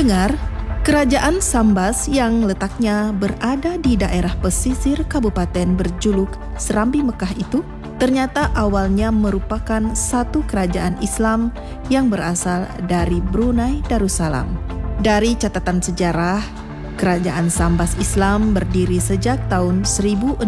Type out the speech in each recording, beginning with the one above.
Pendengar, Kerajaan Sambas yang letaknya berada di daerah pesisir kabupaten berjuluk Serambi Mekah itu ternyata awalnya merupakan satu kerajaan Islam yang berasal dari Brunei Darussalam. Dari catatan sejarah, Kerajaan Sambas Islam berdiri sejak tahun 1631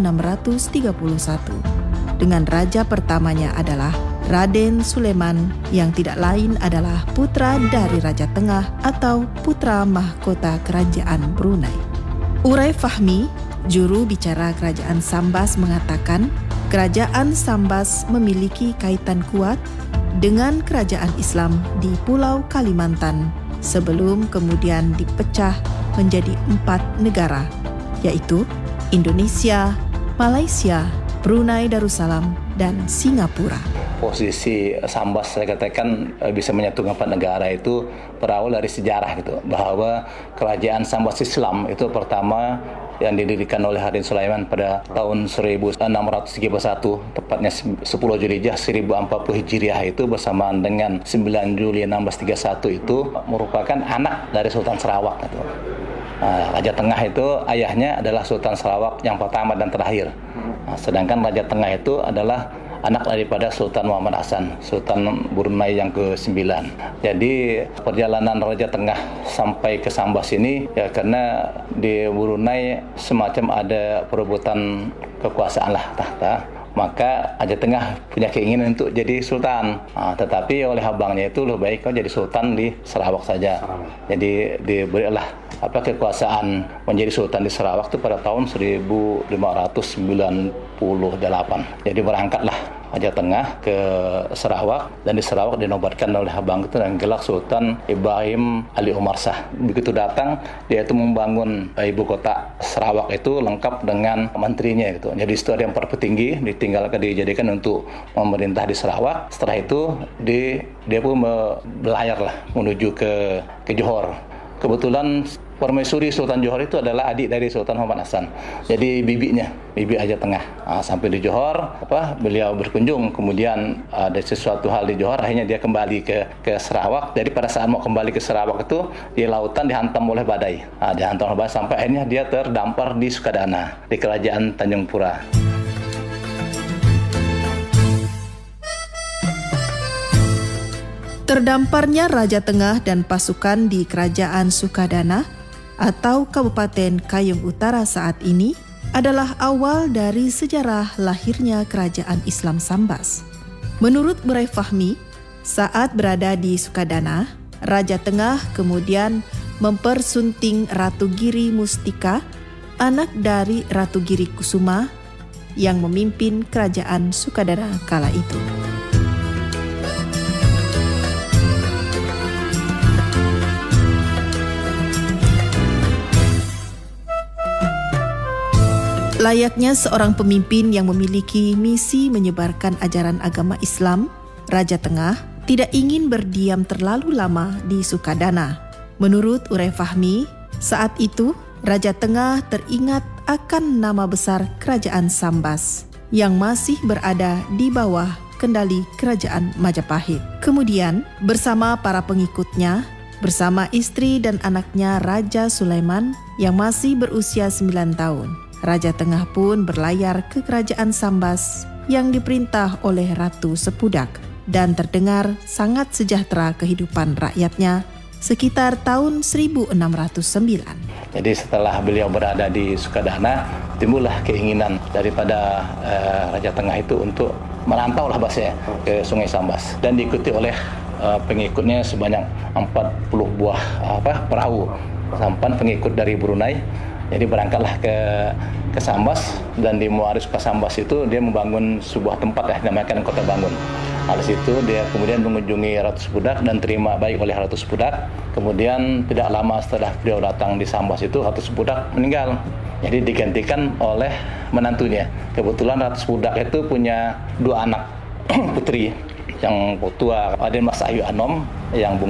dengan raja pertamanya adalah Raden Sulaiman yang tidak lain adalah putra dari Raja Tengah atau putra mahkota Kerajaan Brunei. Urai Fahmi, juru bicara Kerajaan Sambas mengatakan Kerajaan Sambas memiliki kaitan kuat dengan kerajaan Islam di Pulau Kalimantan sebelum kemudian dipecah menjadi 4 negara, yaitu Indonesia, Malaysia, Brunei Darussalam, dan Singapura. Posisi Sambas saya katakan bisa menyatukan 4 negara itu berawal dari sejarah gitu, bahwa kerajaan Sambas Islam itu pertama yang didirikan oleh Raden Sulaiman pada tahun 1631, tepatnya 10 Zulhijjah 1040 Hijriah itu bersamaan dengan 9 Juli 1631 itu merupakan anak dari Sultan Sarawak gitu. Raja Tengah itu ayahnya adalah Sultan Sarawak yang pertama dan terakhir. Sedangkan Raja Tengah itu adalah anak daripada Sultan Muhammad Hasan, Sultan Brunei yang ke-9. Jadi perjalanan Raja Tengah sampai ke Sambas ini ya karena di Brunei semacam ada perebutan kekuasaan lah tahta. Maka Raja Tengah punya keinginan untuk jadi sultan. Tetapi oleh abangnya itu lebih baik kau jadi sultan di Sarawak saja. Jadi diberilah kekuasaan menjadi sultan di Sarawak itu pada tahun 1598. Jadi berangkatlah Raja Tengah ke Sarawak, dan di Sarawak dinobatkan oleh abang itu dengan gelar Sultan Ibrahim Ali Umar Shah. Begitu datang, dia itu membangun ibu kota Sarawak itu lengkap dengan menterinya gitu. Jadi itu ada yang petinggi dijadikan untuk memerintah di Sarawak. Setelah itu dia pun belayar lah menuju ke Johor. Kebetulan Permaisuri Sultan Johor itu adalah adik dari Sultan Muhammad Hasan. Jadi bibi Raja Tengah. Sampai di Johor, beliau berkunjung. Kemudian ada sesuatu hal di Johor, akhirnya dia kembali ke Sarawak. Jadi pada saat mau kembali ke Sarawak itu di lautan dihantam oleh badai. Sampai akhirnya dia terdampar di Sukadana di Kerajaan Tanjung Pura. Terdamparnya Raja Tengah dan pasukan di Kerajaan Sukadana atau Kabupaten Kayong Utara saat ini adalah awal dari sejarah lahirnya Kerajaan Islam Sambas. Menurut Urai Fahmi, saat berada di Sukadana, Raja Tengah kemudian mempersunting Ratu Giri Mustika, anak dari Ratu Giri Kusuma, yang memimpin Kerajaan Sukadana kala itu. Layaknya seorang pemimpin yang memiliki misi menyebarkan ajaran agama Islam, Raja Tengah tidak ingin berdiam terlalu lama di Sukadana. Menurut Urai Fahmi, saat itu Raja Tengah teringat akan nama besar Kerajaan Sambas yang masih berada di bawah kendali Kerajaan Majapahit. Kemudian bersama para pengikutnya, bersama istri dan anaknya Raja Sulaiman yang masih berusia 9 tahun, Raja Tengah pun berlayar ke Kerajaan Sambas yang diperintah oleh Ratu Sepudak, dan terdengar sangat sejahtera kehidupan rakyatnya sekitar tahun 1609. Jadi setelah beliau berada di Sukadana, timbullah keinginan daripada Raja Tengah itu untuk merantau lah bahasanya ke Sungai Sambas, dan diikuti oleh pengikutnya sebanyak 40 buah perahu sampan pengikut dari Brunei. Jadi berangkatlah ke Sambas, dan di Muaris ke Sambas itu dia membangun sebuah tempat dinamakan Kota Bangun. Di situ dia kemudian mengunjungi Ratu Sepudak dan terima baik oleh Ratu Sepudak. Kemudian tidak lama setelah beliau datang di Sambas itu, Ratu Sepudak meninggal. Jadi digantikan oleh menantunya. Kebetulan Ratu Sepudak itu punya 2 anak putri. Yang tua Raden Mas Ayu Anom, yang